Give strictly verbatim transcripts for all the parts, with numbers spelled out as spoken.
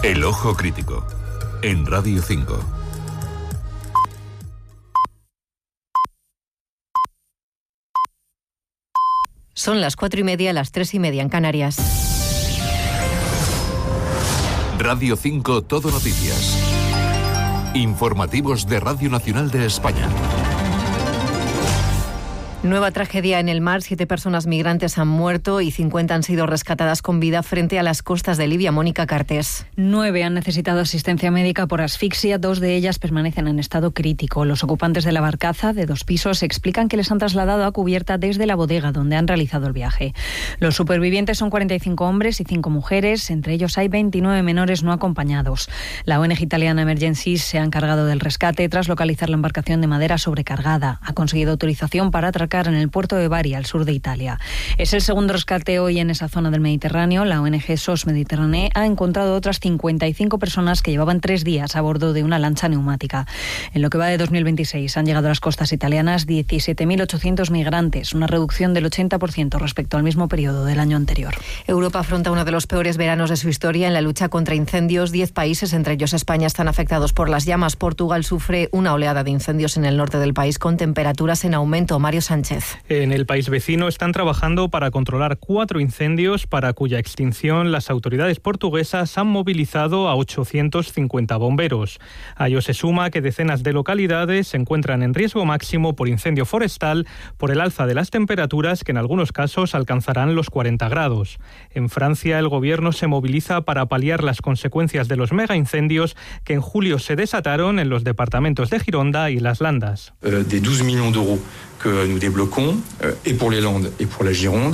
El Ojo Crítico, en Radio cinco. Son las cuatro y media, las tres y media en Canarias. Radio cinco Todo Noticias. Informativos de Radio Nacional de España. Nueva tragedia en el mar. Siete personas migrantes han muerto y cincuenta han sido rescatadas con vida frente a las costas de Libia. Mónica Cartés. Nueve han necesitado asistencia médica por asfixia. Dos de ellas permanecen en estado crítico. Los ocupantes de la barcaza, de dos pisos, explican que les han trasladado a cubierta desde la bodega donde han realizado el viaje. Los supervivientes son cuarenta y cinco hombres y cinco mujeres. Entre ellos hay veintinueve menores no acompañados. La O N G italiana Emergencies se ha encargado del rescate tras localizar la embarcación de madera sobrecargada. Ha conseguido autorización para atracar en el puerto de Bari, al sur de Italia. Es el segundo rescate hoy en esa zona del Mediterráneo. La O N G S O S Mediterráneo ha encontrado otras cincuenta y cinco personas que llevaban tres días a bordo de una lancha neumática. En lo que va de dos mil veintiséis han llegado a las costas italianas diecisiete mil ochocientos migrantes, una reducción del ochenta por ciento respecto al mismo periodo del año anterior. Europa afronta uno de los peores veranos de su historia en la lucha contra incendios. Diez países, entre ellos España, están afectados por las llamas. Portugal sufre una oleada de incendios en el norte del país con temperaturas en aumento. Mario Sánchez. En el país vecino están trabajando para controlar cuatro incendios para cuya extinción las autoridades portuguesas han movilizado a ochocientos cincuenta bomberos. A ello se suma que decenas de localidades se encuentran en riesgo máximo por incendio forestal por el alza de las temperaturas que en algunos casos alcanzarán los cuarenta grados. En Francia el gobierno se moviliza para paliar las consecuencias de los megaincendios que en julio se desataron en los departamentos de Gironda y Las Landas. Euh, de doce millones d'euros que nous débloquons, euh, et pour les Landes et pour la Gironde.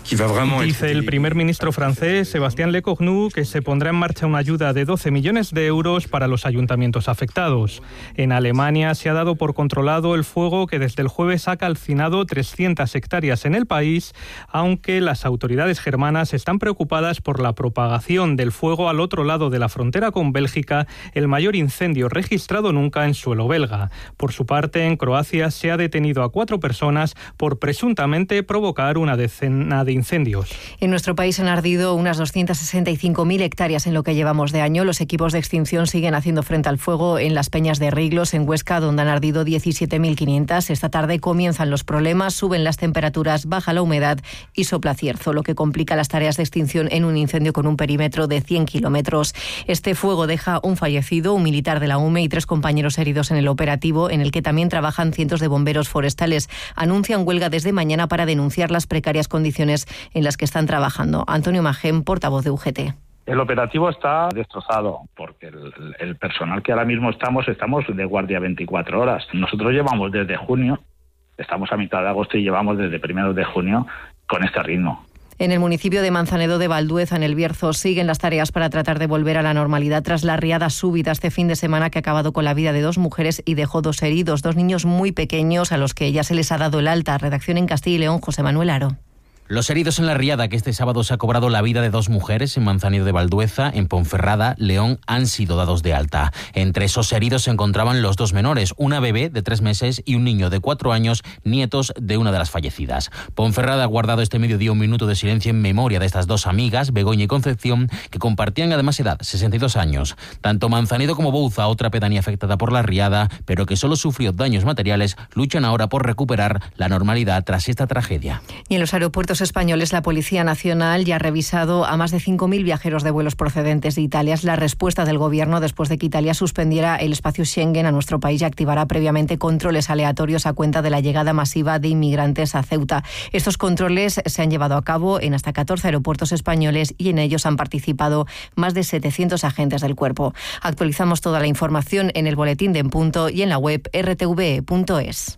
Dice el primer ministro francés, Sébastien Lecornu, que se pondrá en marcha una ayuda de doce millones de euros para los ayuntamientos afectados. En Alemania se ha dado por controlado el fuego que desde el jueves ha calcinado trescientas hectáreas en el país, aunque las autoridades germanas están preocupadas por la propagación del fuego al otro lado de la frontera con Bélgica, el mayor incendio registrado nunca en suelo belga. Por su parte, en Croacia se ha detenido a cuatro personas por presuntamente provocar una decena de incendios. En nuestro país han ardido unas doscientas sesenta y cinco mil hectáreas en lo que llevamos de año. Los equipos de extinción siguen haciendo frente al fuego en las Peñas de Riglos, en Huesca, donde han ardido diecisiete mil quinientas. Esta tarde comienzan los problemas, suben las temperaturas, baja la humedad y sopla cierzo, lo que complica las tareas de extinción en un incendio con un perímetro de cien kilómetros. Este fuego deja un fallecido, un militar de la U M E y tres compañeros heridos en el operativo, en el que también trabajan cientos de bomberos forestales. Anuncian huelga desde mañana para denunciar las precarias condiciones en las que están trabajando. Antonio Magén, portavoz de U G T. El operativo está destrozado porque el, el personal que ahora mismo estamos, estamos de guardia veinticuatro horas. Nosotros llevamos desde junio, estamos a mitad de agosto y llevamos desde primeros de junio con este ritmo. En el municipio de Manzanedo de Valdueza, en el Bierzo, siguen las tareas para tratar de volver a la normalidad tras la riada súbita este fin de semana que ha acabado con la vida de dos mujeres y dejó dos heridos, dos niños muy pequeños a los que ya se les ha dado el alta. Redacción en Castilla y León, José Manuel Aro. Los heridos en la riada que este sábado se ha cobrado la vida de dos mujeres en Manzanedo de Valdueza, en Ponferrada, León, han sido dados de alta. Entre esos heridos se encontraban los dos menores, una bebé de tres meses y un niño de cuatro años, nietos de una de las fallecidas. Ponferrada ha guardado este mediodía un minuto de silencio en memoria de estas dos amigas, Begoña y Concepción, que compartían además edad, sesenta y dos años. Tanto Manzanedo como Bouza, otra pedanía afectada por la riada, pero que solo sufrió daños materiales, luchan ahora por recuperar la normalidad tras esta tragedia. Y en los aeropuertos españoles, la Policía Nacional ya ha revisado a más de cinco mil viajeros de vuelos procedentes de Italia. Es la respuesta del Gobierno después de que Italia suspendiera el espacio Schengen a nuestro país y activara previamente controles aleatorios a cuenta de la llegada masiva de inmigrantes a Ceuta. Estos controles se han llevado a cabo en hasta catorce aeropuertos españoles y en ellos han participado más de setecientos agentes del cuerpo. Actualizamos toda la información en el boletín de En Punto y en la web erre te ve punto es.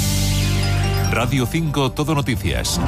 Radio cinco Todo Noticias.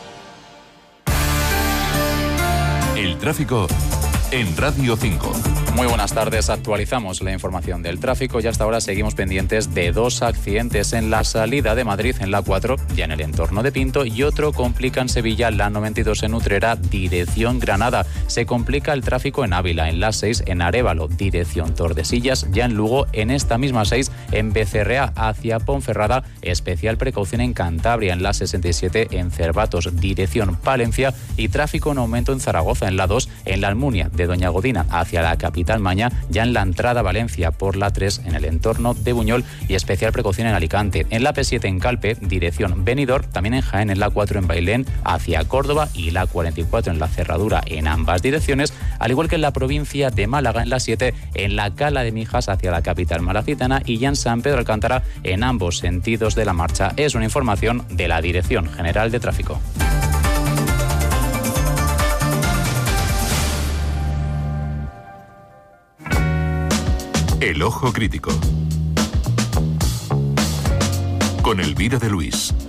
El tráfico en Radio cinco. Muy buenas tardes, actualizamos la información del tráfico y hasta ahora seguimos pendientes de dos accidentes en la salida de Madrid en la cuatro, ya en el entorno de Pinto, y otro complica en Sevilla, la noventa y dos en Utrera, dirección Granada. Se complica el tráfico en Ávila, en la seis en Arévalo, dirección Tordesillas, ya en Lugo, en esta misma seis en Becerrea hacia Ponferrada, especial precaución en Cantabria, en la sesenta y siete en Cervatos, dirección Palencia, y tráfico en aumento en Zaragoza, en la dos en la Almunia de Doña Godina hacia la capital Maña, ya en la entrada a Valencia por la tres en el entorno de Buñol, y especial precaución en Alicante. En la P siete en Calpe, dirección Benidorm, también en Jaén, en la cuatro en Bailén hacia Córdoba, y la cuarenta y cuatro en la Cerradura en ambas direcciones, al igual que en la provincia de Málaga en la siete en la Cala de Mijas hacia la capital malacitana, y ya en San Pedro Alcántara en ambos sentidos de la marcha. Es una información de la Dirección General de Tráfico. El Ojo Crítico con Elvira de Luis.